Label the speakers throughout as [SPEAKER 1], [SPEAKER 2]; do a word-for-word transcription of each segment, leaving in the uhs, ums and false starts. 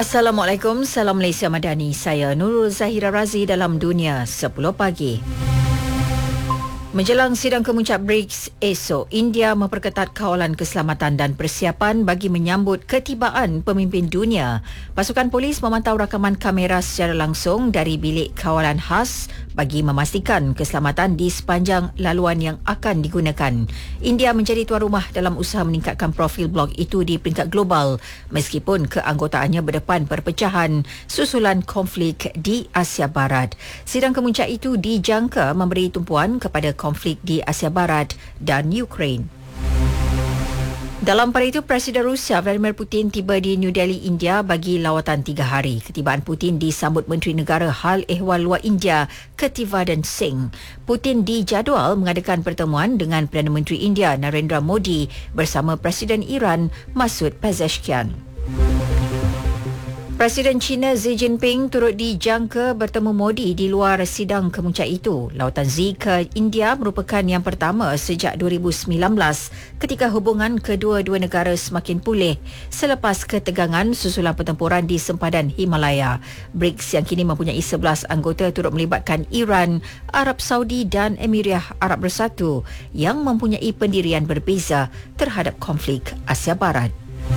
[SPEAKER 1] Assalamualaikum, salam Malaysia Madani. Saya Nurul Zahira Razi dalam Dunia sepuluh pagi. Menjelang sidang kemuncak BRICS esok, India memperketat kawalan keselamatan dan persiapan bagi menyambut ketibaan pemimpin dunia. Pasukan polis memantau rakaman kamera secara langsung dari bilik kawalan khas bagi memastikan keselamatan di sepanjang laluan yang akan digunakan. India menjadi tuan rumah dalam usaha meningkatkan profil blok itu di peringkat global meskipun keanggotaannya berdepan perpecahan susulan konflik di Asia Barat. Sidang kemuncak itu dijangka memberi tumpuan kepada konflik di Asia Barat dan Ukraine. Dalam pada itu, Presiden Rusia Vladimir Putin tiba di New Delhi, India bagi lawatan tiga hari. Ketibaan Putin disambut Menteri Negara Hal Ehwal Luar India Ketivadan Singh. Putin dijadual mengadakan pertemuan dengan Perdana Menteri India Narendra Modi bersama Presiden Iran Masoud Pezeshkian. Presiden China Xi Jinping turut dijangka bertemu Modi di luar sidang kemuncak itu. Lawatan Xi ke India merupakan yang pertama sejak dua ribu sembilan belas ketika hubungan kedua-dua negara semakin pulih selepas ketegangan susulan pertempuran di sempadan Himalaya. BRICS yang kini mempunyai sebelas anggota turut melibatkan Iran, Arab Saudi dan Emirat Arab Bersatu yang mempunyai pendirian berbeza terhadap konflik Asia Barat.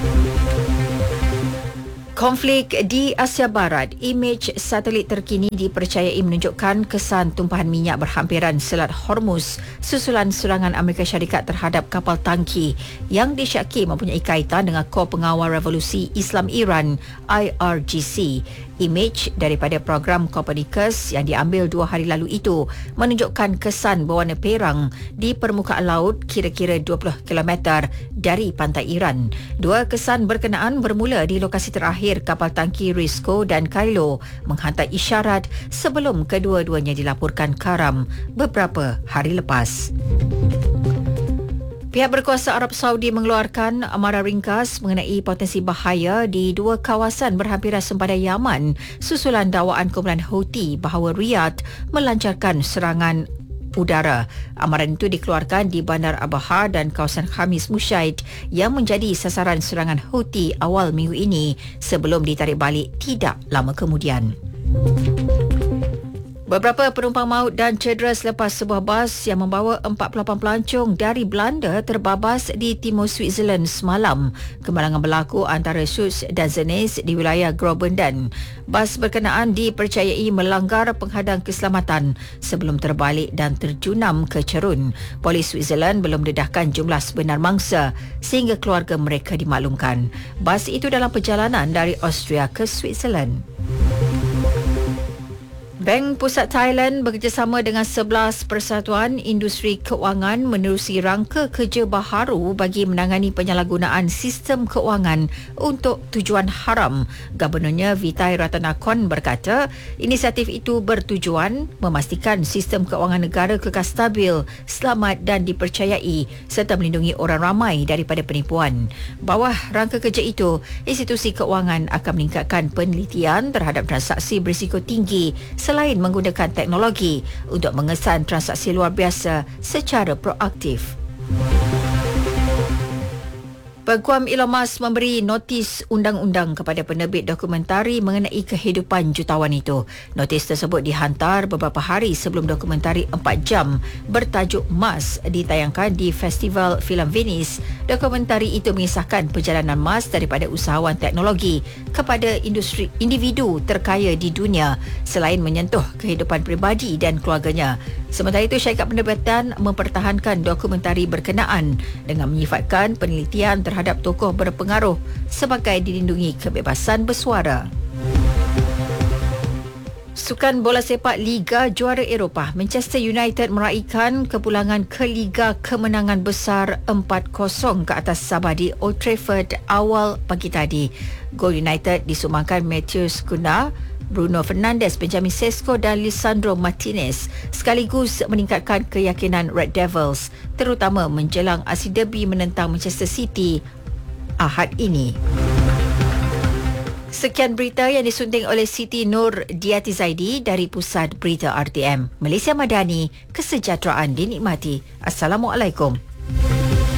[SPEAKER 1] Konflik di Asia Barat, imej satelit terkini dipercayai menunjukkan kesan tumpahan minyak berhampiran Selat Hormuz susulan serangan Amerika Syarikat terhadap kapal tangki yang disyaki mempunyai kaitan dengan Kor Pengawal Revolusi Islam Iran I R G C. Imej daripada program Copernicus yang diambil dua hari lalu itu menunjukkan kesan berwarna perang di permukaan laut kira-kira dua puluh kilometer dari pantai Iran. Dua kesan berkenaan bermula di lokasi terakhir kapal tangki Risco dan Kailo menghantar isyarat sebelum kedua-duanya dilaporkan karam beberapa hari lepas. Pihak berkuasa Arab Saudi mengeluarkan amaran ringkas mengenai potensi bahaya di dua kawasan berhampiran sempadan Yaman susulan dakwaan kumpulan Houthi bahawa Riyadh melancarkan serangan udara. Amaran itu dikeluarkan di Bandar Abha dan kawasan Khamis Mushaid yang menjadi sasaran serangan Houthi awal minggu ini sebelum ditarik balik tidak lama kemudian. Beberapa penumpang maut dan cedera selepas sebuah bas yang membawa empat puluh lapan pelancong dari Belanda terbabas di timur Switzerland semalam. Kemalangan berlaku antara Schutz dan Zernez di wilayah Graubünden. Bas berkenaan dipercayai melanggar penghadang keselamatan sebelum terbalik dan terjunam ke cerun. Polis Switzerland belum dedahkan jumlah sebenar mangsa sehingga keluarga mereka dimaklumkan. Bas itu dalam perjalanan dari Austria ke Switzerland. Bank Pusat Thailand bekerjasama dengan sebelas persatuan industri keuangan menerusi rangka kerja baharu bagi menangani penyalahgunaan sistem keuangan untuk tujuan haram. Gubernurnya Vitai Ratanakon berkata, inisiatif itu bertujuan memastikan sistem keuangan negara kekal stabil, selamat dan dipercayai serta melindungi orang ramai daripada penipuan. Bawah rangka kerja itu, institusi keuangan akan meningkatkan penelitian terhadap transaksi berisiko tinggi selain menggunakan teknologi untuk mengesan transaksi luar biasa secara proaktif. Peguam Elon Musk memberi notis undang-undang kepada penerbit dokumentari mengenai kehidupan jutawan itu. Notis tersebut dihantar beberapa hari sebelum dokumentari empat jam bertajuk Musk ditayangkan di Festival Filem Venice. Dokumentari itu mengisahkan perjalanan Musk daripada usahawan teknologi kepada industri individu terkaya di dunia selain menyentuh kehidupan peribadi dan keluarganya. Sementara itu, syarikat penerbitan mempertahankan dokumentari berkenaan dengan menyifatkan penelitian terhadap tokoh berpengaruh sebagai dilindungi kebebasan bersuara. Sukan bola sepak Liga Juara Eropah, Manchester United meraihkan kepulangan ke Liga kemenangan besar empat kosong ke atas Sabah di Old Trafford awal pagi tadi. Gol United disumbangkan Matheus Cunha, Bruno Fernandes, Benjamin Sesko dan Lisandro Martinez sekaligus meningkatkan keyakinan Red Devils terutama menjelang aksi derby menentang Manchester City Ahad ini. Sekian berita yang disunting oleh Siti Nur Diati Zaidi dari Pusat Berita R T M. Malaysia Madani, kesejahteraan dinikmati. Assalamualaikum.